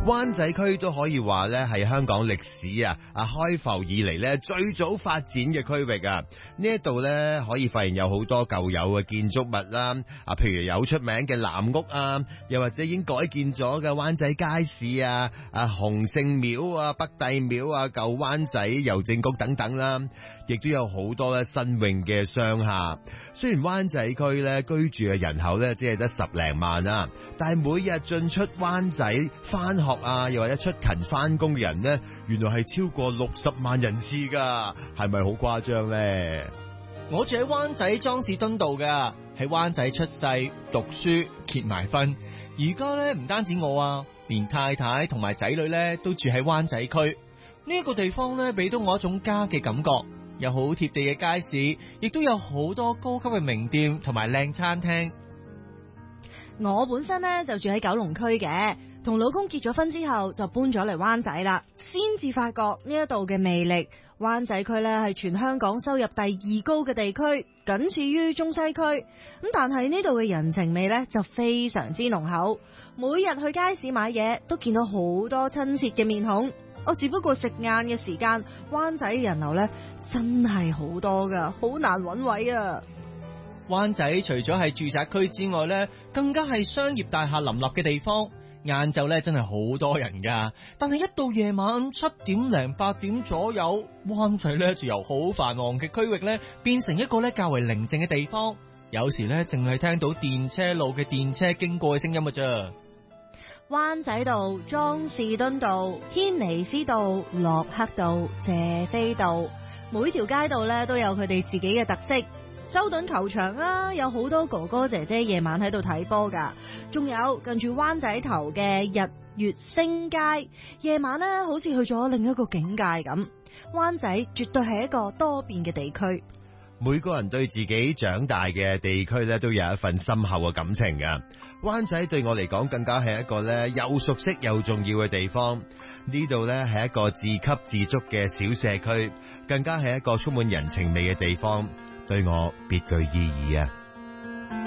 灣仔區都可以話咧係香港歷史開埠以嚟咧最早發展嘅區域啊！呢一度咧可以發現有好多舊有嘅建築物啦，譬如有出名嘅藍屋啊，又或者已經改建咗嘅灣仔街市洪聖廟啊、北帝廟啊、舊灣仔郵政局等等啦，亦都有好多咧新穎嘅商廈。雖然灣仔區咧居住嘅人口咧只係得10零萬啊，但係每日進出灣仔翻學又或者出勤翻工嘅人呢，原來係超過60萬人次噶，係咪好誇張呢？ 我住喺灣仔莊士敦道噶，喺灣仔出世讀書結埋婚，而家咧唔單止我連太太同埋仔女咧都住喺灣仔區。呢一個地方咧俾到我一種家嘅感覺，有好貼地嘅街市，亦都有好多高級嘅名店同埋靚餐廳。 我本身咧就住喺九龍區嘅，同老公結咗婚之後就搬咗嚟灣仔啦，先至發覺呢一度嘅魅力。灣仔區咧係全香港收入第2高嘅地區，僅次於中西區。咁但係呢度嘅人情味咧就非常之濃厚，每日去街市買嘢都見到好多親切嘅面孔。只不過食晏嘅時間，灣仔人流咧真係好多噶，好難搵位啊！ 灣仔除咗係住宅區之外咧，更加係商業大廈林立嘅地方。晏晝咧真係好多人噶，但係一到夜晚7點零8點左右，灣仔咧就由好繁忙嘅區域咧變成一個咧較為寧靜嘅地方。有時咧淨係聽到電車路嘅電車經過嘅聲音㗎咋。 灣仔道、莊士敦道、軒尼詩道、駱克道、謝斐道，每條街道咧都有佢哋自己嘅特色。修頓球場啦，有好多哥哥姐姐夜晚喺度睇波噶，仲有近住灣仔頭嘅日月星街，夜晚咧好似去咗另一個境界咁。灣仔絕對係一個多變嘅地區， 每個人對自己長大嘅地區咧都有一份深厚嘅感情噶。灣仔對我嚟講更加係一個咧又熟悉又重要嘅地方。呢度咧係一個自給自足嘅小社區，更加係一個充滿人情味嘅地方，對我別具意義啊！